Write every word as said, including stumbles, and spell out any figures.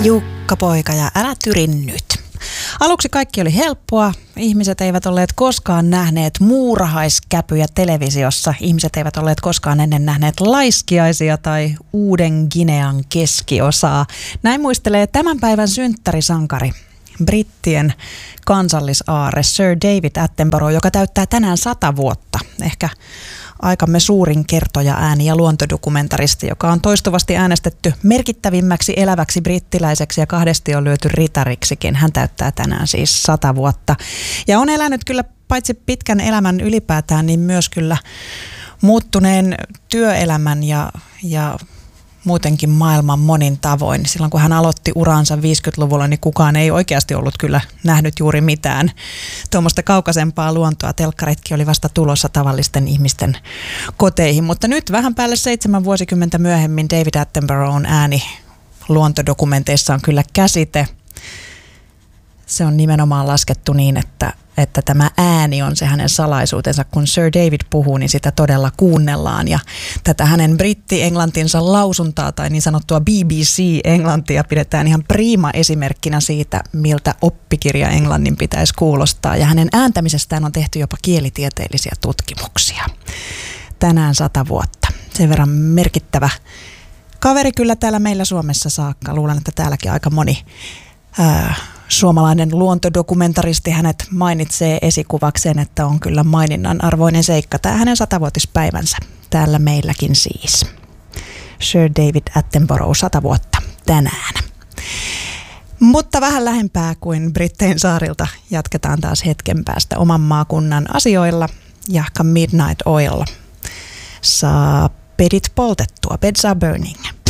Jukka poika ja älä tyri nyt. Aluksi kaikki oli helppoa. Ihmiset eivät olleet koskaan nähneet muurahaiskäpyjä televisiossa. Ihmiset eivät olleet koskaan ennen nähneet laiskiaisia tai Uuden Ginean keskiosaa. Näin muistelee tämän päivän synttärisankari, brittien kansallisaarre Sir David Attenborough, joka täyttää tänään sata vuotta. Ehkä aikamme suurin kertoja ääni- ja luontodokumentaristi, joka on toistuvasti äänestetty merkittävimmäksi eläväksi brittiläiseksi ja kahdesti on lyöty ritariksikin. Hän täyttää tänään siis sata vuotta. Ja on elänyt kyllä paitsi pitkän elämän ylipäätään, niin myös kyllä muuttuneen työelämän ja, ja muutenkin maailman monin tavoin. Silloin kun hän aloitti uransa viisikymmentäluvulla, niin kukaan ei oikeasti ollut kyllä nähnyt juuri mitään tuommoista kaukaisempaa luontoa. Telkkaritkin oli vasta tulossa tavallisten ihmisten koteihin. Mutta nyt vähän päälle seitsemän vuosikymmentä myöhemmin David Attenboroughn ääni luontodokumenteissa on kyllä käsite. Se on nimenomaan laskettu niin, että, että tämä ääni on se hänen salaisuutensa. Kun Sir David puhuu, niin sitä todella kuunnellaan. Ja tätä hänen britti-englantinsa lausuntaa tai niin sanottua B B C-englantia pidetään ihan prima esimerkkinä siitä, miltä oppikirja englannin pitäisi kuulostaa. Ja hänen ääntämisestään on tehty jopa kielitieteellisiä tutkimuksia. Tänään sata vuotta. Sen verran merkittävä kaveri kyllä täällä meillä Suomessa saakka. Luulen, että täälläkin aika moni Ää, suomalainen luontodokumentaristi hänet mainitsee esikuvakseen, että on kyllä maininnan arvoinen seikka. Tämä hänen satavuotispäivänsä täällä meilläkin siis. Sir David Attenborough, sata vuotta tänään. Mutta vähän lähempää kuin Brittein saarilta jatketaan taas hetken päästä oman maakunnan asioilla. Jahka Midnight Oil saa pedit poltettua, beds are burning.